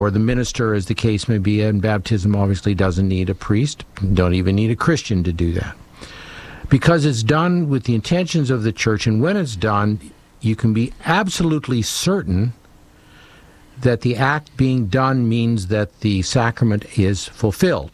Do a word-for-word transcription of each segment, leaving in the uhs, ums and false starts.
or the minister, as the case may be, and baptism obviously doesn't need a priest, don't even need a Christian to do that. Because it's done with the intentions of the church, and when it's done, you can be absolutely certain that the act being done means that the sacrament is fulfilled.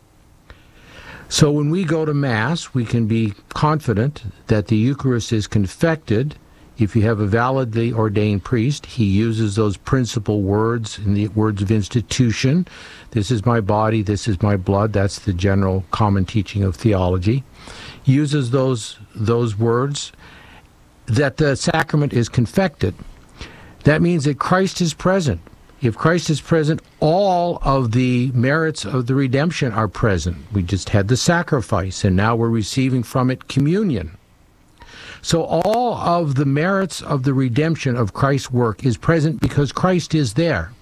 So when we go to Mass, we can be confident that the Eucharist is confected. If you have a validly ordained priest, he uses those principal words in the words of institution. This is my body, this is my blood. That's the general common teaching of theology. Uses those those words, that the sacrament is confected. That means that Christ is present. If Christ is present, all of the merits of the redemption are present. We just had the sacrifice, and now we're receiving from it communion. So all of the merits of the redemption of Christ's work is present because Christ is there.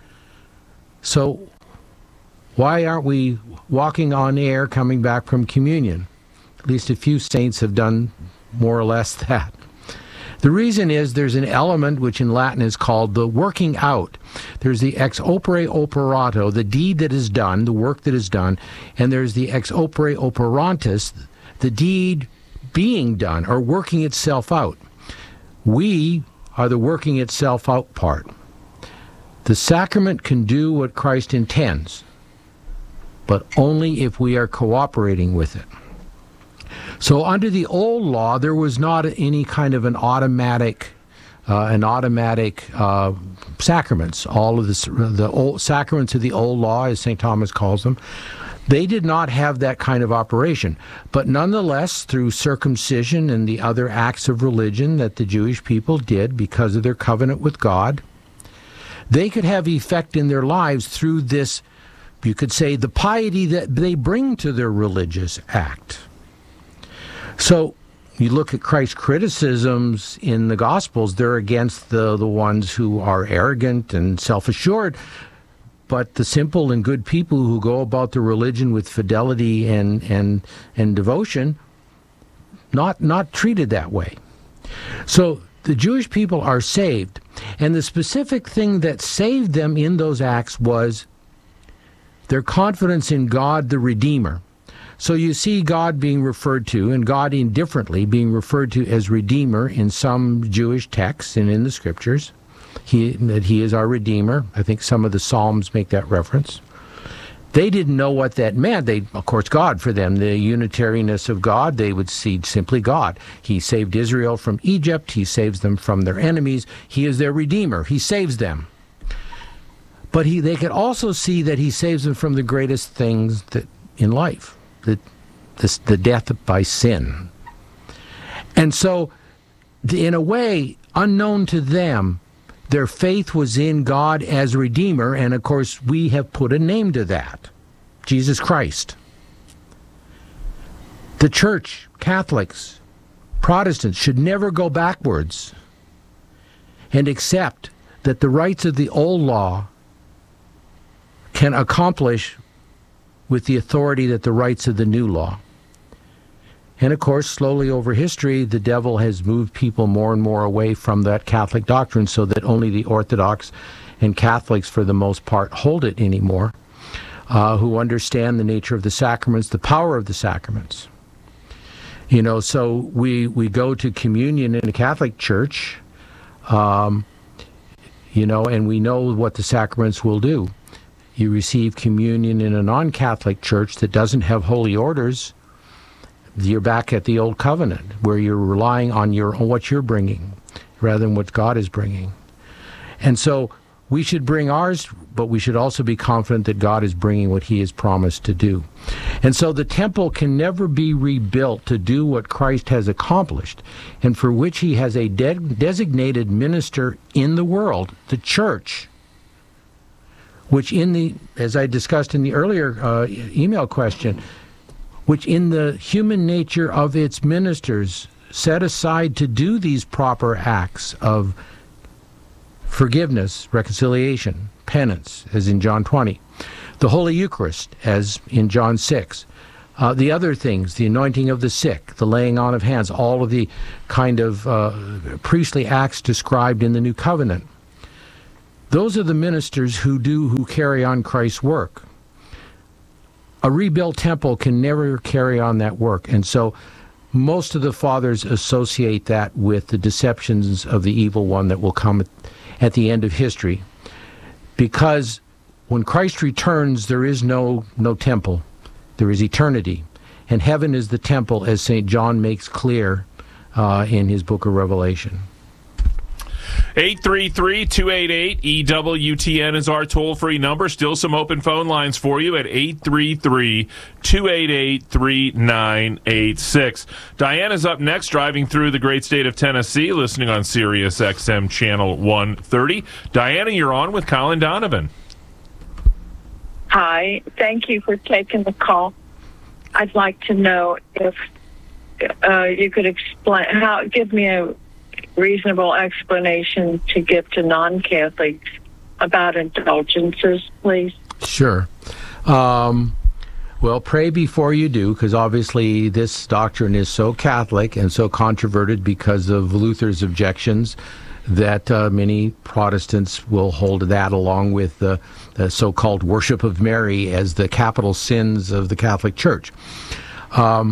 So why aren't we walking on air coming back from communion? At least a few saints have done more or less that. The reason is there's an element which in Latin is called the working out. There's the ex opere operato, the deed that is done, the work that is done, and there's the ex opere operantis, the deed being done or working itself out. We are the working itself out part. The sacrament can do what Christ intends, but only if we are cooperating with it. So under the old law, there was not any kind of an automatic, uh, an automatic uh, sacraments. All of this, the old sacraments of the old law, as Saint Thomas calls them, they did not have that kind of operation. But nonetheless, through circumcision and the other acts of religion that the Jewish people did because of their covenant with God, they could have effect in their lives through this, you could say, the piety that they bring to their religious act. So you look at Christ's criticisms in the Gospels, they're against the, the ones who are arrogant and self-assured, but the simple and good people who go about their religion with fidelity and, and, and devotion, not, not treated that way. So the Jewish people are saved, and the specific thing that saved them in those acts was their confidence in God the Redeemer. So you see God being referred to, and God indifferently being referred to as Redeemer in some Jewish texts and in the Scriptures, he, that he is our Redeemer. I think some of the Psalms make that reference. They didn't know what that meant. They, of course, God for them, the unitariness of God, they would see simply God. He saved Israel from Egypt. He saves them from their enemies. He is their Redeemer. He saves them. But he, they could also see that he saves them from the greatest things that in life. The, the, the death by sin. And so, in a way, unknown to them, their faith was in God as Redeemer, and of course, we have put a name to that, Jesus Christ. The Church, Catholics, Protestants should never go backwards and accept that the rites of the old law can accomplish with the authority that the rights of the new law. And of course, slowly over history, the devil has moved people more and more away from that Catholic doctrine so that only the Orthodox and Catholics, for the most part, hold it anymore, uh, who understand the nature of the sacraments, the power of the sacraments. You know, so we, we go to communion in a Catholic church, um, you know, and we know what the sacraments will do. You receive communion in a non-Catholic church that doesn't have holy orders, you're back at the old covenant, where you're relying on your on what you're bringing rather than what God is bringing. And so we should bring ours, but we should also be confident that God is bringing what he has promised to do. And so the temple can never be rebuilt to do what Christ has accomplished, and for which he has a de- designated minister in the world, the church, which in the, as I discussed in the earlier uh, email question, which in the human nature of its ministers set aside to do these proper acts of forgiveness, reconciliation, penance, as in John twenty, the Holy Eucharist, as in John six, uh, the other things, the anointing of the sick, the laying on of hands, all of the kind of uh, priestly acts described in the New Covenant. Those are the ministers who do, who carry on Christ's work. A rebuilt temple can never carry on that work. And so most of the fathers associate that with the deceptions of the evil one that will come at the end of history. Because when Christ returns, there is no, no temple. There is eternity. And heaven is the temple, as Saint John makes clear uh, in his book of Revelation. eight three three, two eight eight, E W T N is our toll-free number. Still some open phone lines for you at eight three three, two eight eight, three nine eight six. Diana's up next, driving through the great state of Tennessee, listening on Sirius X M Channel one thirty. Diana, you're on with Colin Donovan. Hi. Thank you for taking the call. I'd like to know if uh, you could explain, how, give me a reasonable explanation to give to non-Catholics about indulgences, please. Sure. Um, well, pray before you do, because obviously this doctrine is so Catholic and so controverted because of Luther's objections that uh, many Protestants will hold that, along with the, the so-called worship of Mary, as the capital sins of the Catholic Church. Um,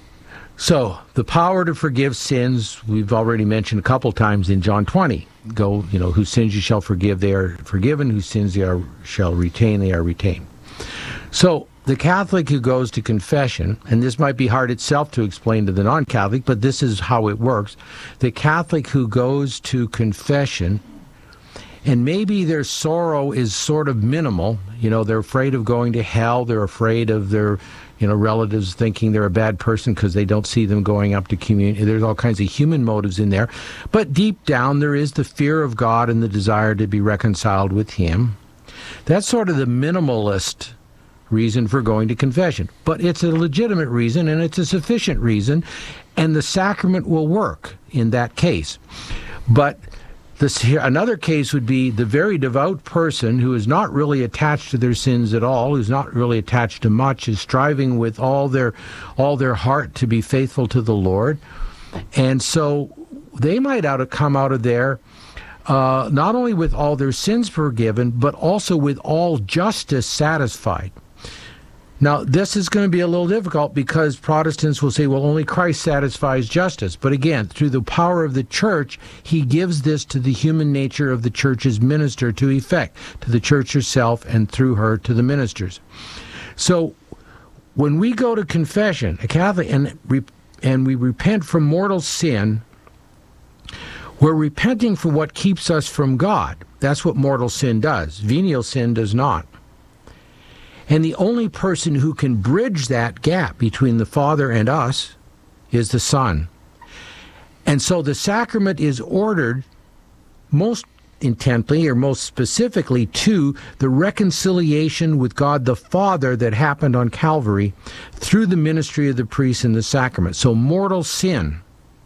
So, the power to forgive sins, we've already mentioned a couple times in John twenty. Go, you know, whose sins you shall forgive, they are forgiven. Whose sins you are, shall retain, they are retained. So, the Catholic who goes to confession, and this might be hard itself to explain to the non-Catholic, but this is how it works. The Catholic who goes to confession, and maybe their sorrow is sort of minimal, you know, they're afraid of going to hell, they're afraid of their, you know, relatives thinking they're a bad person because they don't see them going up to communion. There's all kinds of human motives in there. But deep down, there is the fear of God and the desire to be reconciled with Him. That's sort of the minimalist reason for going to confession. But it's a legitimate reason, and it's a sufficient reason, and the sacrament will work in that case. But This, another case would be the very devout person who is not really attached to their sins at all, who's not really attached to much, is striving with all their all their heart to be faithful to the Lord. And so they might out of come out of there uh, not only with all their sins forgiven, but also with all justice satisfied. Now, this is going to be a little difficult because Protestants will say, well, only Christ satisfies justice. But again, through the power of the Church, He gives this to the human nature of the Church's minister to effect, to the Church herself, and through her to the ministers. So when we go to confession, a Catholic, and, and we repent from mortal sin, we're repenting for what keeps us from God. That's what mortal sin does. Venial sin does not. And the only person who can bridge that gap between the Father and us is the Son. And so the sacrament is ordered most intently, or most specifically, to the reconciliation with God the Father that happened on Calvary through the ministry of the priest and the sacrament. So mortal sin.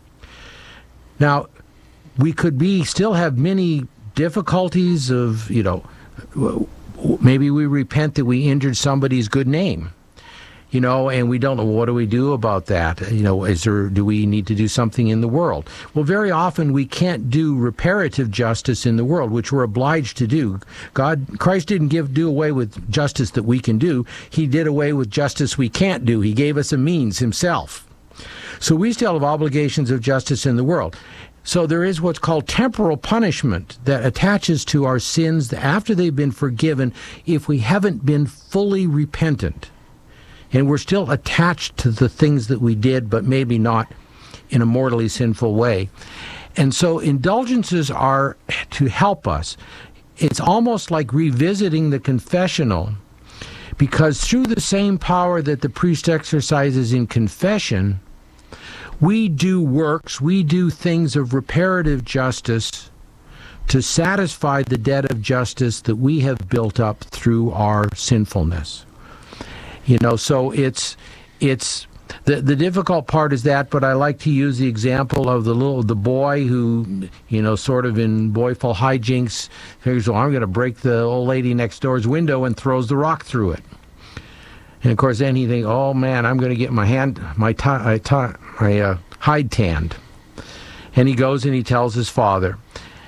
Now, we could be still have many difficulties of, you know, maybe we repent that we injured somebody's good name, you know, and we don't know, what do we do about that? You know, is there, do we need to do something in the world? Well, very often we can't do reparative justice in the world, which we're obliged to do. God, Christ didn't give do away with justice that we can do. He did away with justice we can't do. He gave us a means Himself. So we still have obligations of justice in the world. So there is what's called temporal punishment that attaches to our sins after they've been forgiven if we haven't been fully repentant. And we're still attached to the things that we did, but maybe not in a mortally sinful way. And so indulgences are to help us. It's almost like revisiting the confessional, because through the same power that the priest exercises in confession, we do works, we do things of reparative justice to satisfy the debt of justice that we have built up through our sinfulness. You know, so it's it's the the difficult part is that, but I like to use the example of the little the boy who, you know, sort of in boyful hijinks figures, well, I'm going to break the old lady next door's window, and throws the rock through it. And of course, then he thinks, "Oh man, I'm going to get my hand, my tie, my uh, hide tanned." And he goes and he tells his father,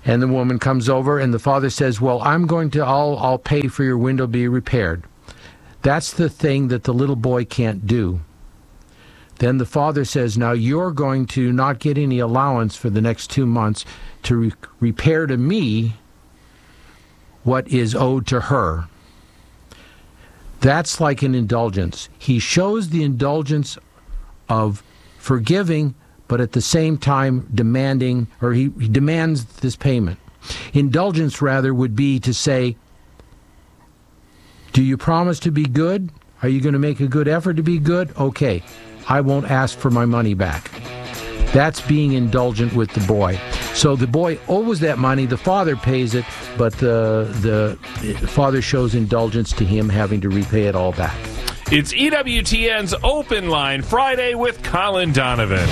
And the woman comes over, and the father says, well, I'm going to, I'll, I'll pay for your window be repaired. That's the thing that the little boy can't do. Then the father says, now you're going to not get any allowance for the next two months to re- repair to me what is owed to her. That's like an indulgence. He shows the indulgence of forgiving, but at the same time demanding, or he, he demands this payment. Indulgence, rather, would be to say, do you promise to be good? Are you going to make a good effort to be good? Okay, I won't ask for my money back. That's being indulgent with the boy. So the boy owes that money, the father pays it, but the, the father shows indulgence to him having to repay it all back. It's E W T N's Open Line Friday with Colin Donovan.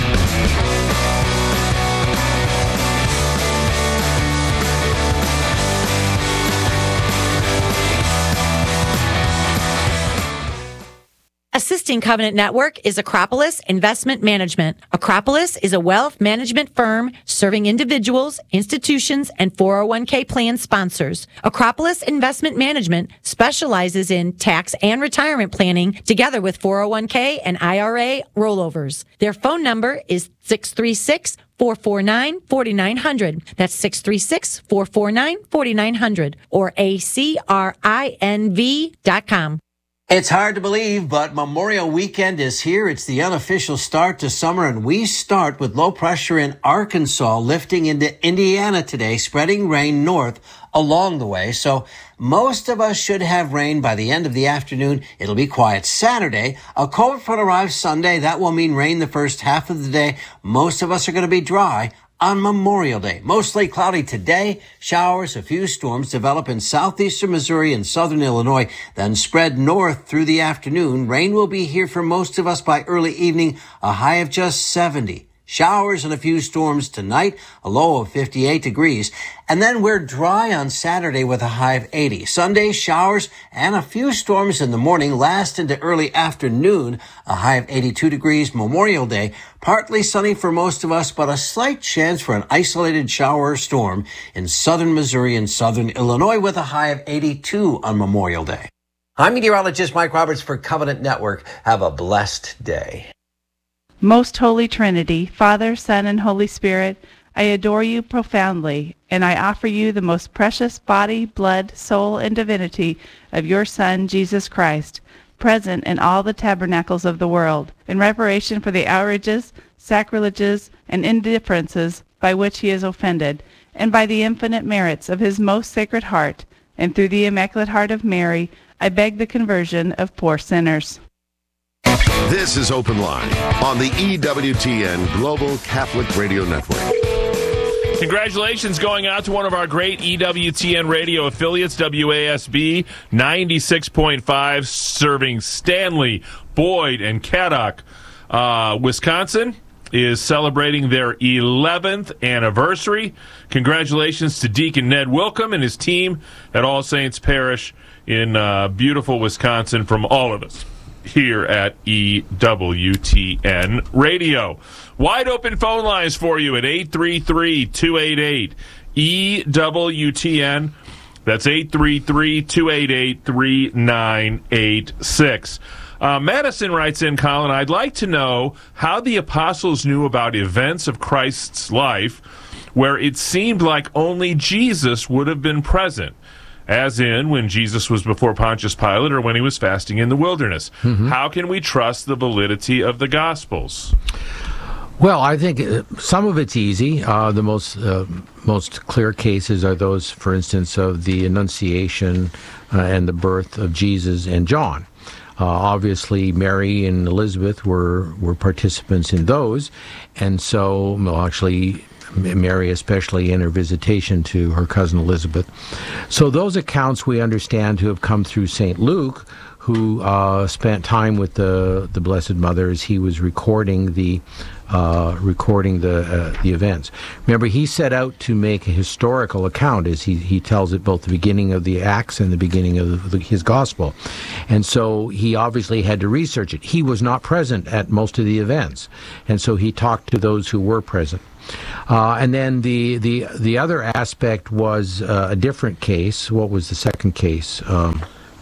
Assisting Covenant Network is Acropolis Investment Management. Acropolis is a wealth management firm serving individuals, institutions, and four oh one k plan sponsors. Acropolis Investment Management specializes in tax and retirement planning together with four oh one k and I R A rollovers. Their phone number is six three six, four four nine, four nine zero zero. That's six three six, four four nine, four nine zero zero or A C R I N V dot com. It's hard to believe, but Memorial Weekend is here. It's the unofficial start to summer, and we start with low pressure in Arkansas lifting into Indiana today, spreading rain north along the way. So most of us should have rain by the end of the afternoon. It'll be quiet Saturday. A cold front arrives Sunday. That will mean rain the first half of the day. Most of us are going to be dry on Memorial Day. Mostly cloudy today. Showers, a few storms develop in southeastern Missouri and southern Illinois, then spread north through the afternoon. Rain will be here for most of us by early evening, a high of just seventy. Showers and a few storms tonight, a low of fifty-eight degrees. And then we're dry on Saturday with a high of eighty. Sunday, showers and a few storms in the morning, last into early afternoon, a high of eighty-two degrees. Memorial Day, partly sunny for most of us, but a slight chance for an isolated shower or storm in southern Missouri and southern Illinois with a high of eighty-two on Memorial Day. I'm meteorologist Mike Roberts for Covenant Network. Have a blessed day. Most Holy Trinity, Father, Son, and Holy Spirit, I adore you profoundly, and I offer you the most precious body, blood, soul, and divinity of your Son, Jesus Christ, present in all the tabernacles of the world, in reparation for the outrages, sacrileges, and indifferences by which he is offended, and by the infinite merits of his most sacred heart, and through the Immaculate Heart of Mary, I beg the conversion of poor sinners. This is Open Line on the E W T N Global Catholic Radio Network. Congratulations going out to one of our great E W T N radio affiliates, W A S B ninety-six point five, serving Stanley, Boyd, and Caddock. Uh, Wisconsin is celebrating their eleventh anniversary. Congratulations to Deacon Ned Wilcom and his team at All Saints Parish in uh, beautiful Wisconsin, from all of us here at E W T N Radio. Wide open phone lines for you at eight three three, two eight eight, E W T N. That's eight three three, two eight eight, three nine eight six. Uh, Madison writes in, Colin, I'd like to know how the apostles knew about events of Christ's life where it seemed like only Jesus would have been present, as in when Jesus was before Pontius Pilate or when he was fasting in the wilderness. Mm-hmm. How can we trust the validity of the Gospels? Well, I think some of it's easy. Uh, the most uh, most clear cases are those, for instance, of the Annunciation uh, and the birth of Jesus and John. Uh, obviously, Mary and Elizabeth were, were participants in those, and so, well, actually, Mary especially in her visitation to her cousin Elizabeth. So those accounts we understand to have come through Saint Luke, who uh, spent time with the the Blessed Mother as he was recording the uh, recording the uh, the events. Remember, he set out to make a historical account, as he, he tells it, both the beginning of the Acts and the beginning of the, his Gospel. And so he obviously had to research it. He was not present at most of the events, and so he talked to those who were present. Uh, and then the, the, the other aspect was uh, a different case. What was the second case? Um,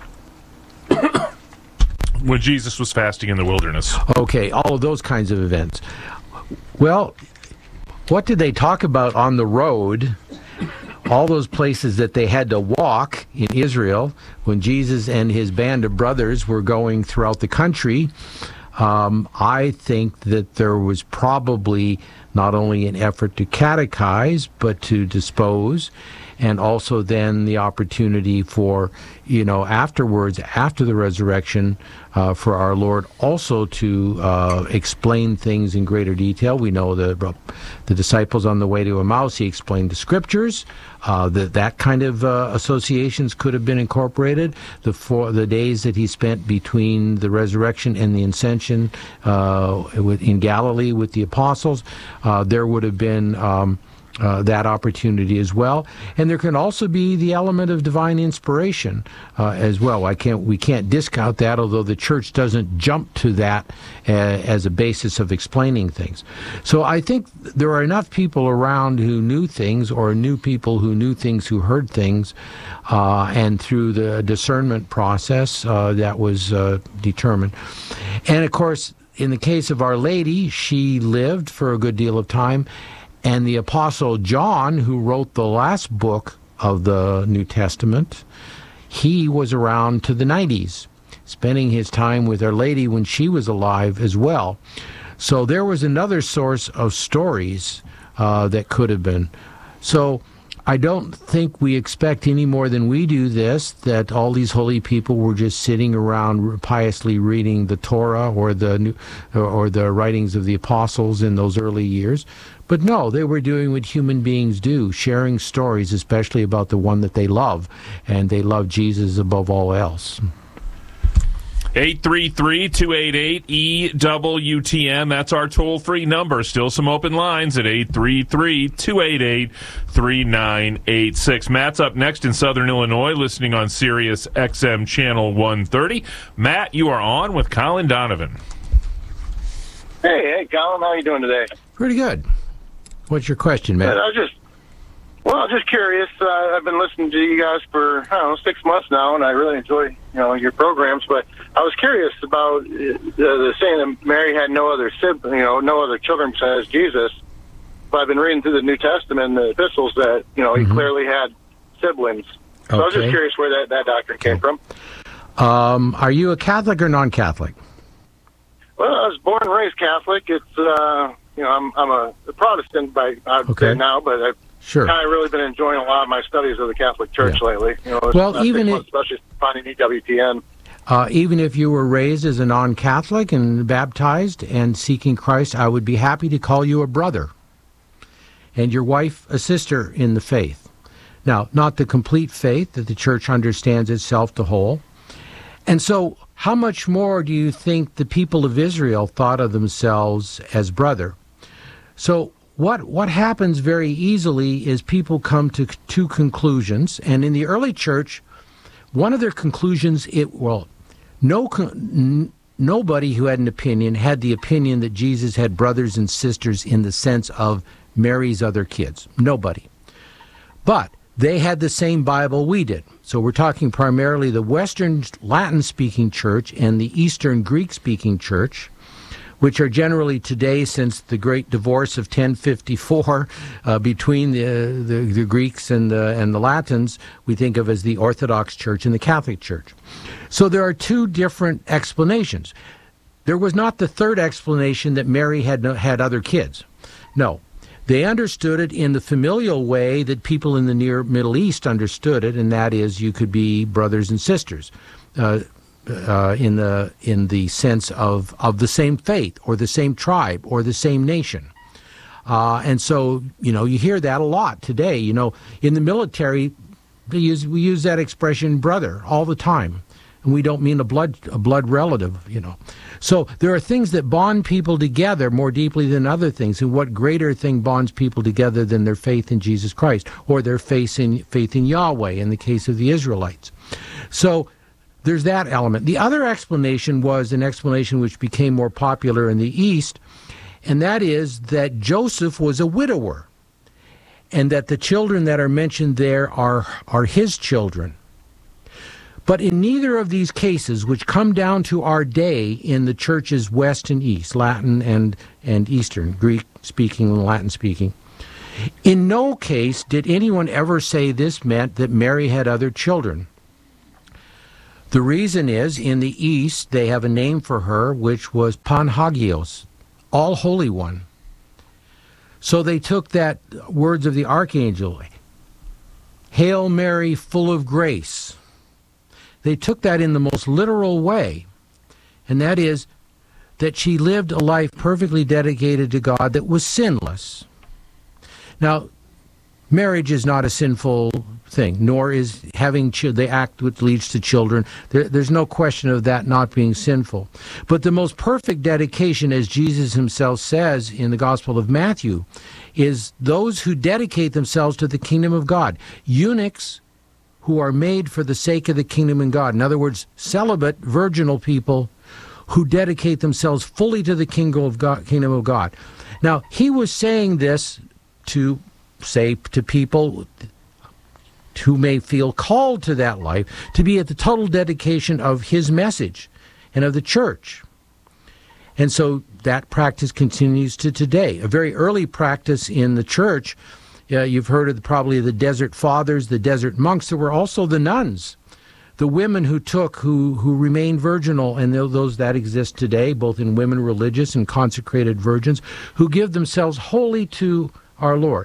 when Jesus was fasting in the wilderness. Okay, all of those kinds of events. Well, what did they talk about on the road? All those places that they had to walk in Israel when Jesus and his band of brothers were going throughout the country. Um, I think that there was probably not only an effort to catechize, but to dispose, and also then the opportunity for, you know, afterwards, after the resurrection, uh, for our Lord also to uh, explain things in greater detail. We know the the disciples on the way to Emmaus, he explained the scriptures. Uh, that that kind of uh, associations could have been incorporated. The four, the days that he spent between the resurrection and the ascension uh, in Galilee with the apostles, uh, there would have been um, uh, that opportunity as well. And there can also be the element of divine inspiration uh, as well. I can't we can't discount that, although the church doesn't jump to that uh, as a basis of explaining things. So I think there are enough people around who knew things, or knew people who knew things, who heard things, uh, and through the discernment process uh, that was uh, determined. And of course, in the case of Our Lady, she lived for a good deal of time, and the Apostle John, who wrote the last book of the New Testament, he was around to the nineties, spending his time with Our Lady when she was alive as well. So there was another source of stories uh, that could have been. So I don't think we expect any more than we do this, that all these holy people were just sitting around piously reading the Torah or the new, or the writings of the apostles in those early years. But no, they were doing what human beings do, sharing stories, especially about the one that they love, and they love Jesus above all else. eight three three, two eight eight, E W T N. That's our toll-free number. Still some open lines at eight three three, two eight eight, three nine eight six. Matt's up next in Southern Illinois, listening on Sirius X M Channel one thirty. Matt, you are on with Colin Donovan. Hey, hey, Colin. How are you doing today? Pretty good. What's your question, Matt? I was just, well, I'm just curious. Uh, I've been listening to you guys for, I don't know, six months now, and I really enjoy, you know, your programs. But I was curious about uh, the, the saying that Mary had no other sibling, you know, no other children besides Jesus. But I've been reading through the New Testament and the epistles that, you know, he Mm-hmm. clearly had siblings. So I was Okay. just curious where that, that doctrine came from. Um, are you a Catholic or non-Catholic? Well, I was born and raised Catholic. It's, uh, you know, I'm I'm a Protestant by I'd Okay. say now, but I've Sure. kind of really been enjoying a lot of my studies of the Catholic Church Yeah. lately. You know, Well, last even six if- months, especially finding E W T N. Uh, even if you were raised as a non-Catholic and baptized and seeking Christ, I would be happy to call you a brother, and your wife a sister in the faith. Now, not the complete faith that the Church understands itself to hold. And so, how much more do you think the people of Israel thought of themselves as brother? So, what what happens very easily is people come to two conclusions, and in the early church, one of their conclusions, it well, no n- nobody who had an opinion had the opinion that Jesus had brothers and sisters in the sense of Mary's other kids. Nobody. But they had the same Bible we did. So we're talking primarily the Western Latin-speaking church and the Eastern Greek-speaking church, which are generally today, since the great divorce of ten fifty-four uh, between the, the the Greeks and the and the Latins, we think of as the Orthodox Church and the Catholic Church. So there are two different explanations. There was not the third explanation that Mary had no, had other kids. No. They understood it in the familial way that people in the near Middle East understood it, and that is you could be brothers and sisters. Uh, Uh, in the in the sense of, of the same faith or the same tribe or the same nation. Uh, and so, you know, you hear that a lot today. You know, in the military, we use, we use that expression brother all the time. And we don't mean a blood a blood relative, you know. So there are things that bond people together more deeply than other things. And what greater thing bonds people together than their faith in Jesus Christ or their faith in, faith in Yahweh in the case of the Israelites. So there's that element. The other explanation was an explanation which became more popular in the East, and that is that Joseph was a widower, and that the children that are mentioned there are, are his children. But in neither of these cases, which come down to our day in the churches West and East, Latin and, and Eastern, Greek-speaking and Latin-speaking, in no case did anyone ever say this meant that Mary had other children. The reason is, in the East, they have a name for her, which was Panhagios, All Holy One. So they took that words of the archangel, Hail Mary, full of grace. They took that in the most literal way, and that is that she lived a life perfectly dedicated to God that was sinless. Now, marriage is not a sinful thing, nor is having ch- the act which leads to children. There, there's no question of that not being sinful. But the most perfect dedication, as Jesus himself says in the Gospel of Matthew, is those who dedicate themselves to the kingdom of God. Eunuchs who are made for the sake of the kingdom of God. In other words, celibate, virginal people who dedicate themselves fully to the kingdom of God. Kingdom of God. Now, he was saying this to say to people who may feel called to that life, to be at the total dedication of his message and of the church. And so that practice continues to today. A very early practice in the church, uh, you've heard of the, probably the desert fathers, the desert monks. There were also the nuns, the women who took, who, who remained virginal, and those that exist today, both in women religious and consecrated virgins, who give themselves wholly to our Lord.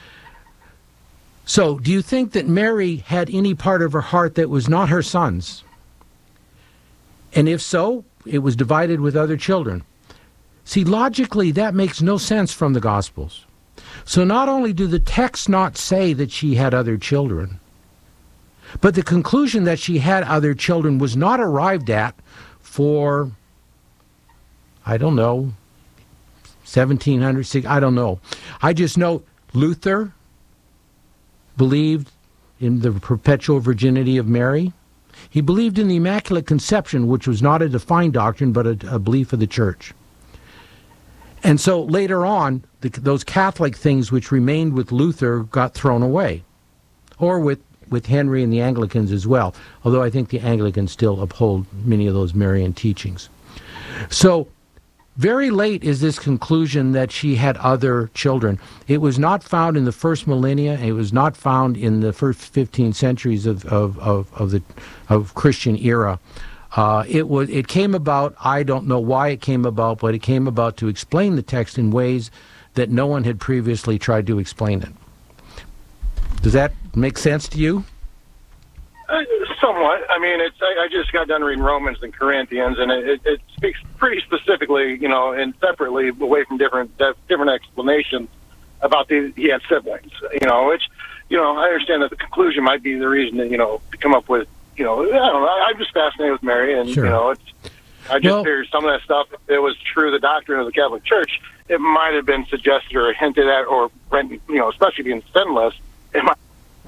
So, do you think that Mary had any part of her heart that was not her son's? And if so, it was divided with other children. See, logically, that makes no sense from the Gospels. So not only do the texts not say that she had other children, but the conclusion that she had other children was not arrived at for, I don't know, seventeen hundred, I don't know. I just know Luther believed in the perpetual virginity of Mary. He believed in the Immaculate Conception, which was not a defined doctrine, but a, a belief of the church. And so later on, the, those Catholic things which remained with Luther got thrown away, or with, with Henry and the Anglicans as well, although I think the Anglicans still uphold many of those Marian teachings. So very late is this conclusion that she had other children. It was not found in the first millennia. It was not found in the first fifteen centuries of, of, of, of the of Christian era. Uh, it was. It came about, I don't know why it came about, but it came about to explain the text in ways that no one had previously tried to explain it. Does that make sense to you? Uh, somewhat. I mean, it's. I, I just got done reading Romans and Corinthians, and it, it, it speaks pretty specifically, you know, and separately, away from different different explanations about the he had siblings. You know, which, you know, I understand that the conclusion might be the reason that, you know, to come up with, you know, I don't know. I'm just fascinated with Mary, and sure. you know, it's. I just well, figured some of that stuff, if it was true, the doctrine of the Catholic Church, it might have been suggested or hinted at, or, you know, especially being sinless, it might.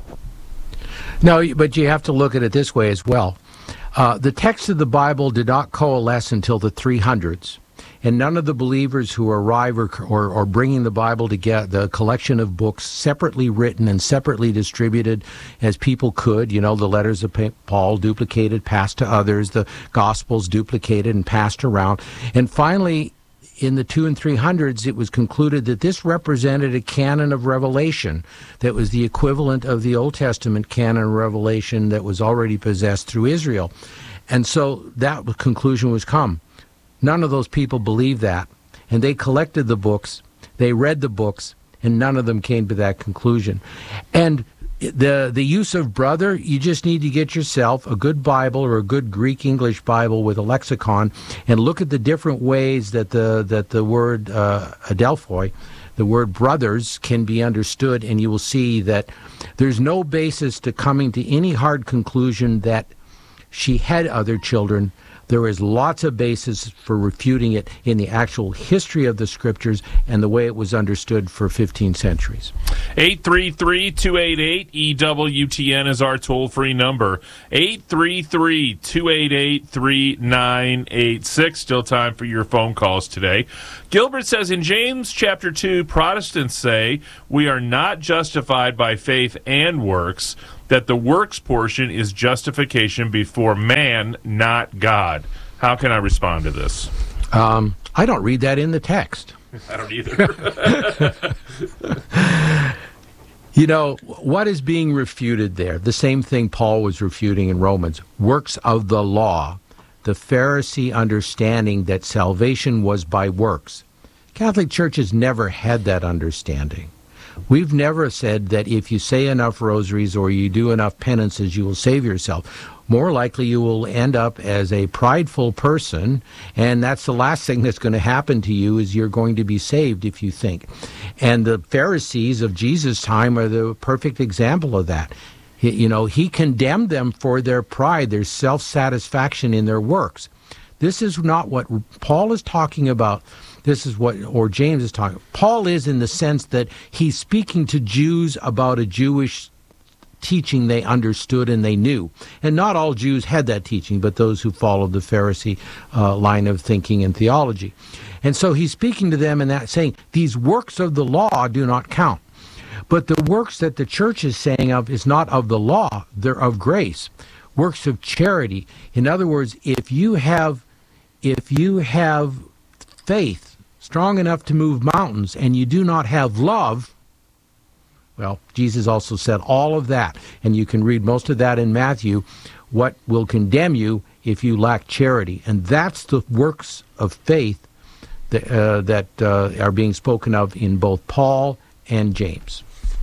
No, but you have to look at it this way as well. Uh, the text of the Bible did not coalesce until the three hundreds, and none of the believers who arrive or, or, or bringing the Bible together, the collection of books separately written and separately distributed as people could, you know, the letters of Paul duplicated, passed to others, the Gospels duplicated and passed around, and finally, in the two and three hundreds, it was concluded that this represented a canon of revelation that was the equivalent of the Old Testament canon of revelation that was already possessed through Israel. And so that conclusion was come. None of those people believed that. And they collected the books, they read the books, and none of them came to that conclusion. And the the use of brother, you just need to get yourself a good Bible or a good Greek English Bible with a lexicon and look at the different ways that the that the word uh, adelphoi, the word brothers, can be understood, and you will see that there's no basis to coming to any hard conclusion that she had other children, There is lots of basis for refuting it in the actual history of the Scriptures and the way it was understood for fifteen centuries. eight three three, two eight eight, E W T N is our toll-free number. eight three three, two eight eight, three nine eight six. Still time for your phone calls today. Gilbert says, in James chapter two, Protestants say we are not justified by faith and works, that the works portion is justification before man, not God. How can I respond to this? Um, I don't read that in the text. I don't either. You know, what is being refuted there? The same thing Paul was refuting in Romans. Works of the law. The Pharisee understanding that salvation was by works. Catholic Church has never had that understanding. We've never said that if you say enough rosaries or you do enough penances, you will save yourself. More likely you will end up as a prideful person, and that's the last thing that's going to happen to you, is you're going to be saved if you think. And the Pharisees of Jesus' time are the perfect example of that. He, you know, he condemned them for their pride, their self-satisfaction in their works. This is not what Paul is talking about. This is what, or James is talking. Paul is in the sense that he's speaking to Jews about a Jewish teaching they understood and they knew. And not all Jews had that teaching, but those who followed the Pharisee uh, line of thinking and theology. And so he's speaking to them in that, saying, these works of the law do not count. But the works that the church is saying of is not of the law, they're of grace. Works of charity. In other words, if you have, if you have faith strong enough to move mountains and you do not have love, well, Jesus also said all of that, and you can read most of that in Matthew, what will condemn you if you lack charity. And that's the works of faith that, uh, that uh, are being spoken of in both Paul and James.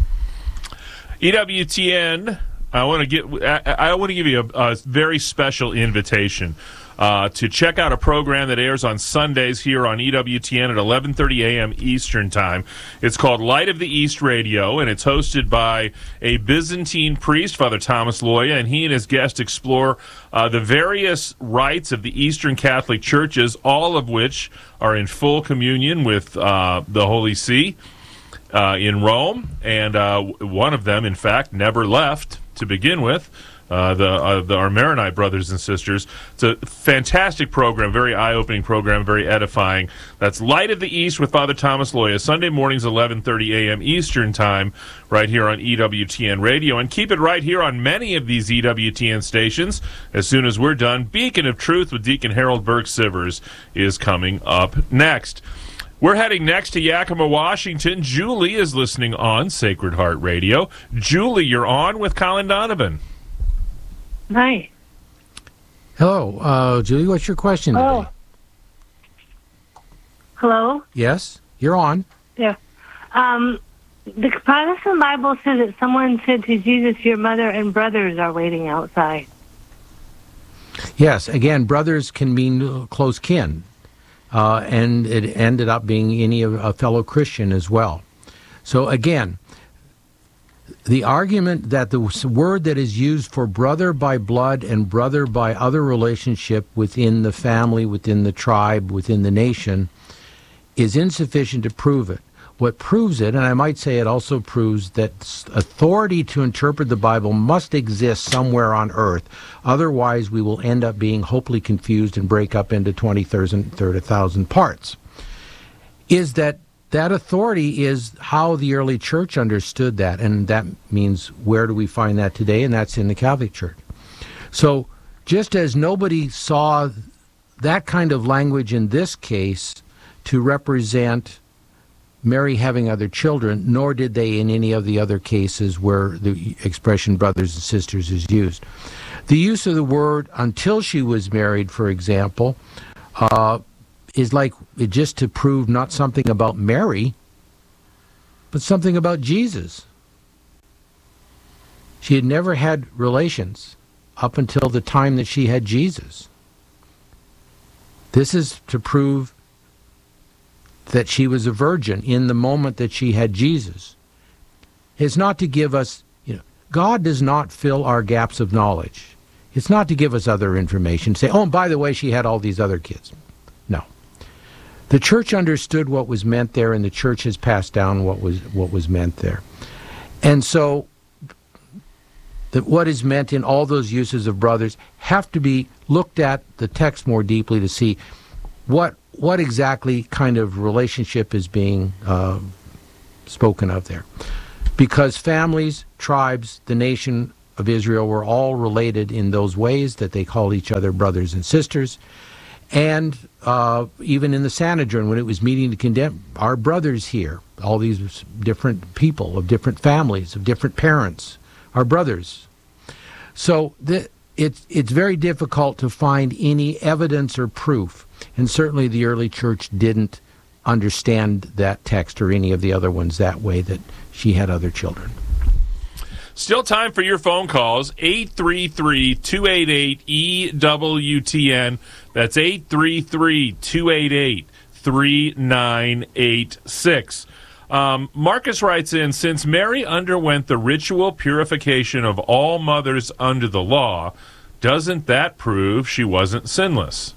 E W T N, I want to get. I, I want to give you a, a very special invitation uh, to check out a program that airs on Sundays here on E W T N at eleven thirty a.m. Eastern Time. It's called Light of the East Radio, and it's hosted by a Byzantine priest, Father Thomas Loya, and he and his guests explore uh, the various rites of the Eastern Catholic churches, all of which are in full communion with uh, the Holy See. Uh, in Rome, and uh, one of them, in fact, never left to begin with, uh, the uh, the our Maronite brothers and sisters. It's a fantastic program, very eye-opening program, very edifying. That's Light of the East with Father Thomas Loya, Sunday mornings, eleven thirty a.m. Eastern Time, right here on E W T N Radio. And keep it right here on many of these E W T N stations. As soon as we're done, Beacon of Truth with Deacon Harold Burke-Sivers is coming up next. We're heading next to Yakima, Washington. Julie is listening on Sacred Heart Radio. Julie, you're on with Colin Donovan. Hi. Hello, uh, Julie, what's your question today? Oh. Hello? Yes, you're on. Yeah. Um, the Protestant Bible says that someone said to Jesus, your mother and brothers are waiting outside. Yes, again, brothers can mean close kin. Uh, and it ended up being any of a fellow Christian as well. So again, the argument that the word that is used for brother by blood and brother by other relationship within the family, within the tribe, within the nation, is insufficient to prove it. What proves it, and I might say it also proves that authority to interpret the Bible must exist somewhere on earth. Otherwise, we will end up being hopelessly confused and break up into twenty, thirty, thirty thousand parts. Is that that authority is how the early church understood that, and that means where do we find that today? And that's in the Catholic Church. So just as nobody saw that kind of language in this case to represent Mary having other children, nor did they in any of the other cases where the expression brothers and sisters is used. The use of the word until she was married, for example, uh, is like just to prove not something about Mary, but something about Jesus. She had never had relations up until the time that she had Jesus. This is to prove that she was a virgin in the moment that she had Jesus. It's not to give us, you know, God does not fill our gaps of knowledge. It's not to give us other information, say, oh, and by the way, she had all these other kids. No. The church understood what was meant there, and the church has passed down what was what was meant there. And so that what is meant in all those uses of brothers have to be looked at the text more deeply to see what what exactly kind of relationship is being uh, spoken of there. Because families, tribes, the nation of Israel were all related in those ways that they called each other brothers and sisters. And uh, even in the Sanhedrin, when it was meeting to condemn our brothers here, all these different people of different families, of different parents, our brothers. So the, it's, it's very difficult to find any evidence or proof. And certainly the early church didn't understand that text or any of the other ones that way, that she had other children. Still time for your phone calls, eight three three, two eight eight, E W T N. That's eight three three, two eight eight, three nine eight six. Um, Marcus writes in, since Mary underwent the ritual purification of all mothers under the law, doesn't that prove she wasn't sinless?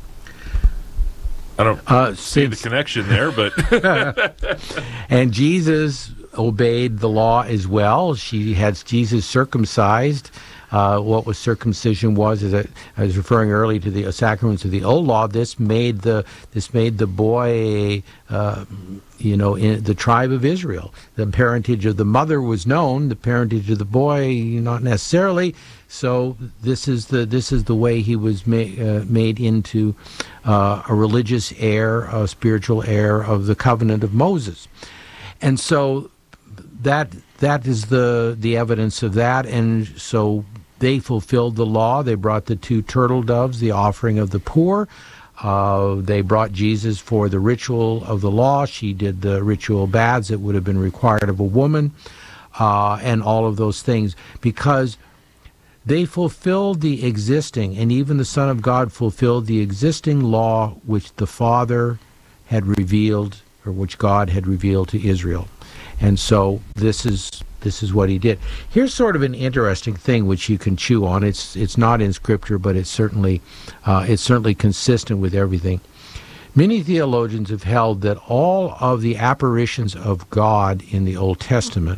I don't uh, see since, the connection there, but... And Jesus obeyed the law as well. She had Jesus circumcised. Uh, what was circumcision was, as I, I was referring earlier to the uh, sacraments of the old law. This made the this made the boy, uh, you know, in the tribe of Israel. The parentage of the mother was known. The parentage of the boy, not necessarily. So this is the this is the way he was ma- uh, made into uh, a religious heir, a spiritual heir of the covenant of Moses, and so that that is the the evidence of that. And so they fulfilled the law. They brought the two turtle doves, the offering of the poor. Uh, they brought Jesus for the ritual of the law. She did the ritual baths that would have been required of a woman, uh, and all of those things, because they fulfilled the existing, and even the Son of God fulfilled the existing law which the Father had revealed, or which God had revealed to Israel. And so this is this is what he did. Here's sort of an interesting thing which you can chew on. It's it's not in Scripture, but it's certainly uh, it's certainly consistent with everything. Many theologians have held that all of the apparitions of God in the Old Testament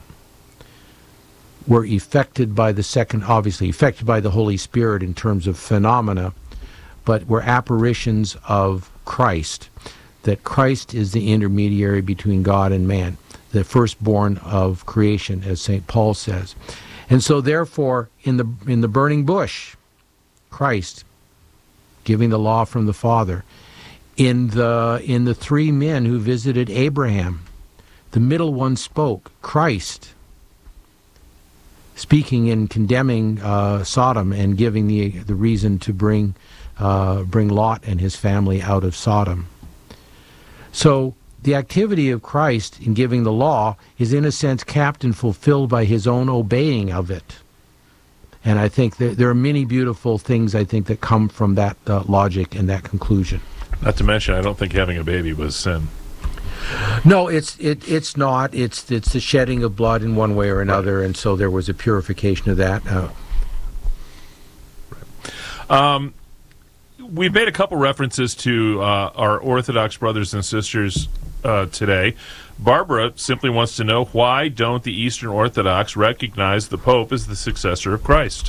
were effected by the second, obviously effected by the Holy Spirit in terms of phenomena, but were apparitions of Christ, that Christ is the intermediary between God and man, the firstborn of creation, as Saint Paul says. And so therefore, in the in the burning bush, Christ giving the law from the Father. In the in the three men who visited Abraham, the middle one spoke, Christ, speaking and condemning uh, Sodom and giving the the reason to bring uh, bring Lot and his family out of Sodom. So the activity of Christ in giving the law is in a sense capped and fulfilled by his own obeying of it. And I think that there are many beautiful things, I think, that come from that uh, logic and that conclusion. Not to mention, I don't think having a baby was sin. No, it's it it's not. It's it's the shedding of blood in one way or another, right. And so there was a purification of that. Uh, um, we've made a couple references to uh, our Orthodox brothers and sisters uh, today. Barbara simply wants to know, why don't the Eastern Orthodox recognize the Pope as the successor of Christ?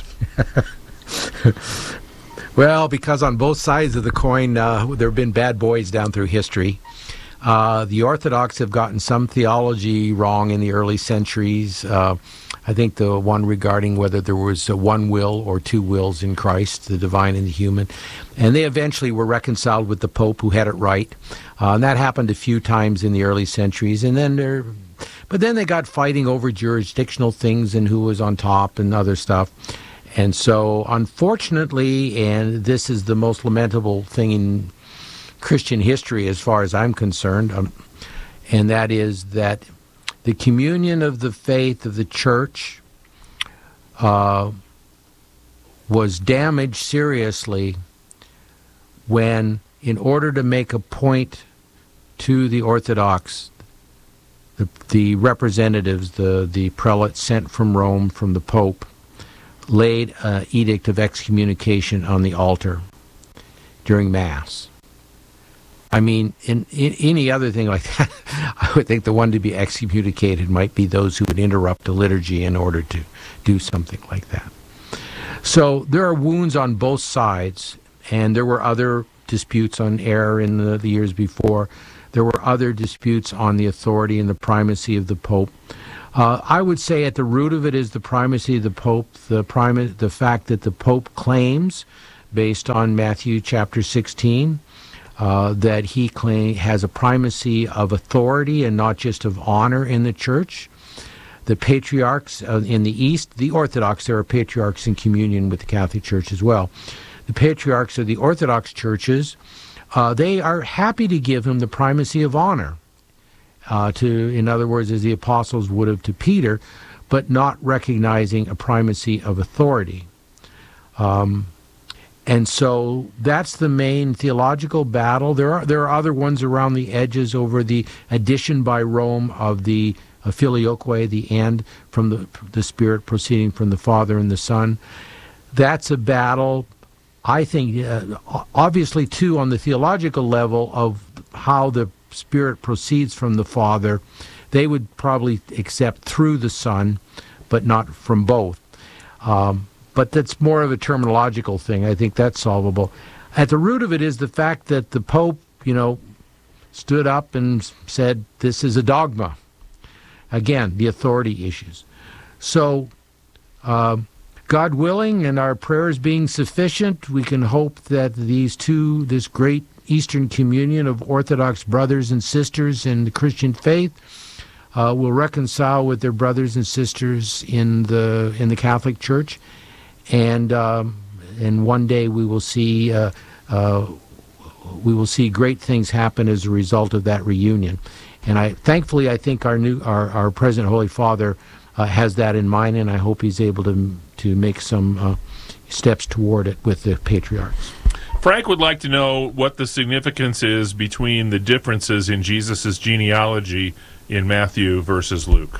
Well, because on both sides of the coin, uh, there have been bad boys down through history. Uh, the Orthodox have gotten some theology wrong in the early centuries. Uh, I think the one regarding whether there was a one will or two wills in Christ, the divine and the human. And they eventually were reconciled with the Pope, who had it right. Uh, and that happened a few times in the early centuries. And then there, but then they got fighting over jurisdictional things and who was on top and other stuff. And so, unfortunately, and this is the most lamentable thing in Christian history as far as I'm concerned, um, and that is that the communion of the faith of the church uh, was damaged seriously when, in order to make a point to the Orthodox, the, the representatives, the, the prelates sent from Rome, from the Pope, laid an edict of excommunication on the altar during Mass. I mean, in, in any other thing like that, I would think the one to be excommunicated might be those who would interrupt a liturgy in order to do something like that. So there are wounds on both sides, and there were other disputes on error in the, the years before. There were other disputes on the authority and the primacy of the Pope. Uh, I would say at the root of it is the primacy of the Pope, the prima- the fact that the Pope claims, based on Matthew chapter sixteen, uh, that he claim, has a primacy of authority and not just of honor in the Church. The patriarchs uh, in the East, the Orthodox, there are patriarchs in communion with the Catholic Church as well. The patriarchs of the Orthodox churches, uh, they are happy to give him the primacy of honor, uh, to, in other words, as the apostles would have to Peter, but not recognizing a primacy of authority. Um, and so that's the main theological battle. There are there are other ones around the edges over the addition by Rome of the uh, filioque, the and from the the Spirit proceeding from the Father and the Son. That's a battle, I think, uh, obviously, too, on the theological level of how the Spirit proceeds from the Father. They would probably accept through the Son, but not from both. Um, but that's more of a terminological thing. I think that's solvable. At the root of it is the fact that the Pope, you know, stood up and said, this is a dogma. Again, the authority issues. So, uh, God willing, and our prayers being sufficient, we can hope that these two, this great Eastern communion of Orthodox brothers and sisters in the Christian faith, uh, will reconcile with their brothers and sisters in the in the Catholic Church, and um, and one day we will see uh, uh, we will see great things happen as a result of that reunion. And I thankfully I think our new our our President Holy Father uh, has that in mind, and I hope he's able to to make some uh, steps toward it with the patriarchs. Frank would like to know what the significance is between the differences in Jesus' genealogy in Matthew versus Luke.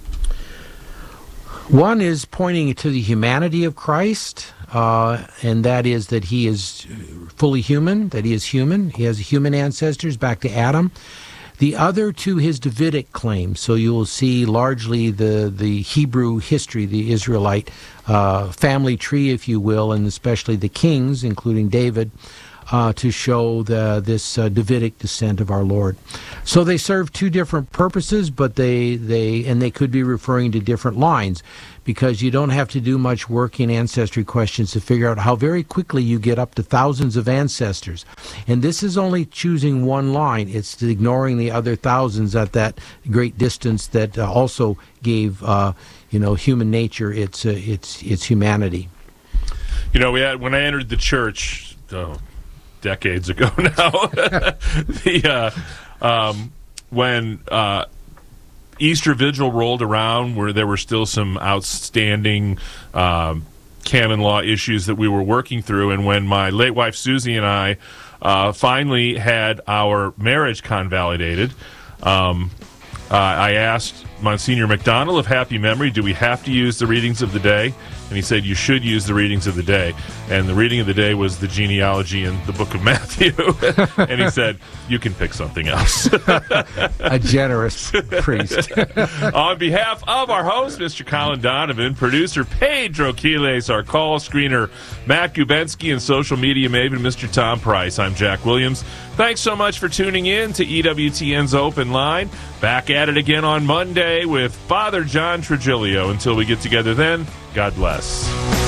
One is pointing to the humanity of Christ, uh, and that is that he is fully human, that he is human. He has human ancestors back to Adam. The other to his Davidic claim. So you will see largely the, the Hebrew history, the Israelite uh, family tree, if you will, and especially the kings, including David, uh, to show the, this uh, Davidic descent of our Lord. So they serve two different purposes, but they, they and they could be referring to different lines, because you don't have to do much work in ancestry questions to figure out how very quickly you get up to thousands of ancestors. And this is only choosing one line. It's ignoring the other thousands at that great distance that uh, also gave uh, you know, human nature its, uh, its, its humanity. You know, we had, when I entered the church, oh, decades ago now, the uh, um, when uh, Easter Vigil rolled around, where there were still some outstanding um, canon law issues that we were working through, and when my late wife Susie and I uh, finally had our marriage convalidated, um, uh, I asked Monsignor McDonald of happy memory, do we have to use the readings of the day? And he said, you should use the readings of the day. And the reading of the day was the genealogy in the book of Matthew. And he said, you can pick something else. A generous priest. On behalf of our host, Mister Colin Donovan, producer Pedro Quiles, our call screener Matt Gubensky, and social media maven Mister Tom Price, I'm Jack Williams. Thanks so much for tuning in to E W T N's Open Line. Back at it again on Monday with Father John Trigilio. Until we get together then, God bless.